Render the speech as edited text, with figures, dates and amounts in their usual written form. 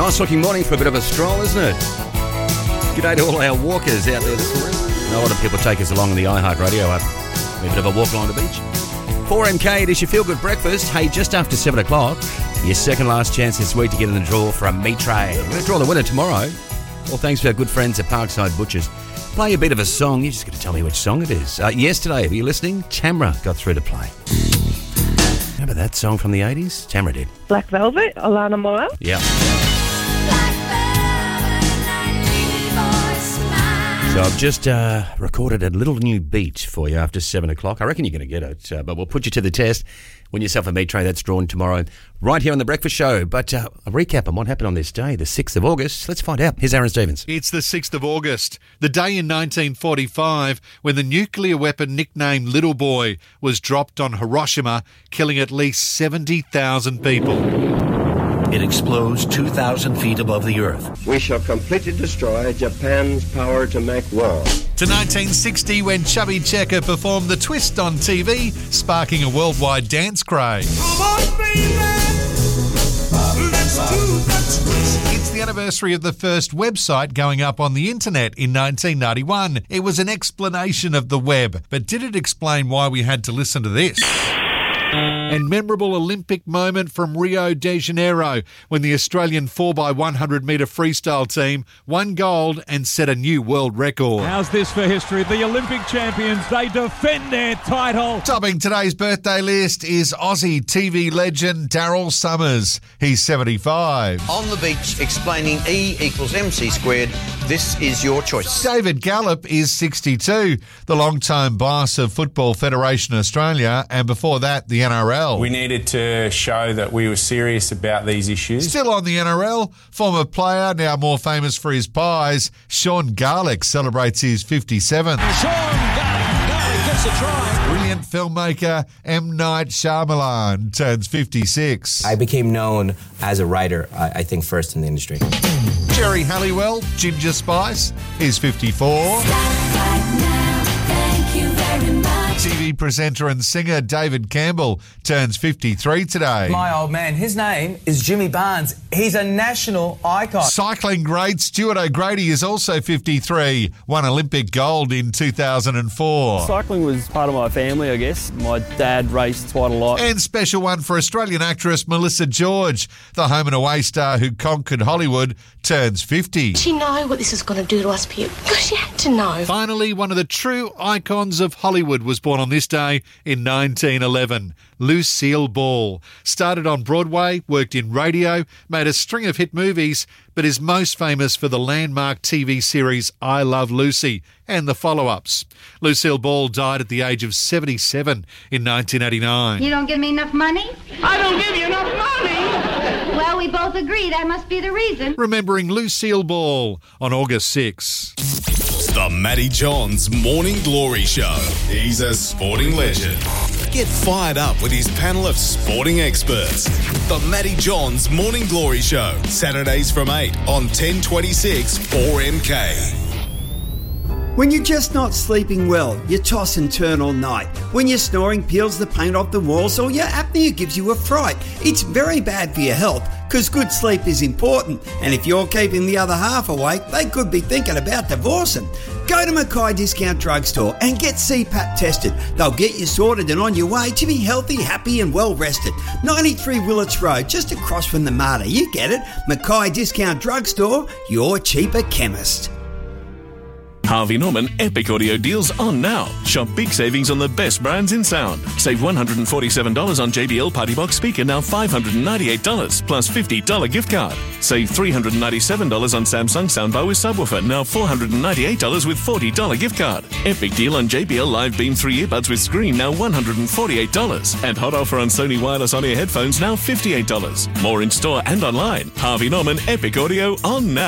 Nice looking morning for a bit of a stroll, isn't it? G'day to all our walkers out there this morning. I know a lot of people take us along on the iHeartRadio app. A bit of a walk along the beach. 4MK, it is your feel-good breakfast. Hey, just after 7 o'clock, your second last chance this week to get in the draw for a meat tray. We're going to draw the winner tomorrow. Well, thanks to our good friends at Parkside Butchers. Play a bit of a song. You just got to tell me which song it is. Yesterday, were you listening? Tamra got through to play. Remember that song from the 80s? Tamra did. Black Velvet, Alana Moyle. Yeah. So I've just recorded a little new beat for you after 7 o'clock. I reckon you're going to get it, but we'll put you to the test. Win yourself a meat tray that's drawn tomorrow right here on The Breakfast Show. But a recap on what happened on this day, the 6th of August. Let's find out. Here's Aaron Stevens. It's the 6th of August, the day in 1945 when the nuclear weapon nicknamed Little Boy was dropped on Hiroshima, killing at least 70,000 people. It explodes 2,000 feet above the Earth. We shall completely destroy Japan's power to make war. To 1960 when Chubby Checker performed The Twist on TV, sparking a worldwide dance craze. Come on, baby, let's do the twist. It's the anniversary of the first website going up on the internet in 1991. It was an explanation of the web, but did it explain why we had to listen to this? And memorable Olympic moment from Rio de Janeiro when the Australian 4x100 metre freestyle team won gold and set a new world record. How's this for history? The Olympic champions, they defend their title. Topping today's birthday list is Aussie TV legend Daryl Summers. He's 75. On the beach explaining E equals MC squared, this is your choice. David Gallop is 62, the long-time boss of Football Federation Australia, and before that, the NRL. We needed to show that we were serious about these issues. Still on the NRL, former player, now more famous for his pies, Sean Garlick celebrates his 57th. Sean Garlick gets a try. Brilliant filmmaker M. Night Shyamalan turns 56. I became known as a writer, I think, first in the industry. Jerry Halliwell, Ginger Spice, is 54. TV presenter and singer David Campbell turns 53 today. My old man, his name is Jimmy Barnes. He's a national icon. Cycling great Stuart O'Grady is also 53, won Olympic gold in 2004. Cycling was part of my family, I guess. My dad raced quite a lot. And special one for Australian actress Melissa George, the home and away star who conquered Hollywood, turns 50. Did she know what this was going to do to us, Pip? Because she had to know. Finally, one of the true icons of Hollywood was born on this day in 1911. Lucille Ball. Started on Broadway, worked in radio, made a string of hit movies, but is most famous for the landmark TV series I Love Lucy and the follow-ups. Lucille Ball died at the age of 77 in 1989. You don't give me enough money? I don't give you enough money. Well, we both agree that must be the reason. Remembering Lucille Ball on August 6. The Matty Johns Morning Glory Show. He's a sporting legend. Get fired up with his panel of sporting experts. The Matty Johns Morning Glory Show. Saturdays from 8 on 1026 4MK. When you're just not sleeping well, you toss and turn all night. When your snoring peels the paint off the walls or your apnea gives you a fright, it's very bad for your health because good sleep is important. And if you're keeping the other half awake, they could be thinking about divorcing. Go to Mackay Discount Drugstore and get CPAP tested. They'll get you sorted and on your way to be healthy, happy and well rested. 93 Willits Road, just across from the Mater. You get it. Mackay Discount Drugstore, your cheaper chemist. Harvey Norman Epic Audio deals on now. Shop big savings on the best brands in sound. Save $147 on JBL Party Box speaker, now $598 plus $50 gift card. Save $397 on Samsung soundbar with subwoofer, now $498 with $40 gift card. Epic deal on JBL Live Beam 3 earbuds with screen, now $148. And hot offer on Sony wireless on-ear headphones, now $58. More in store and online. Harvey Norman Epic Audio on now.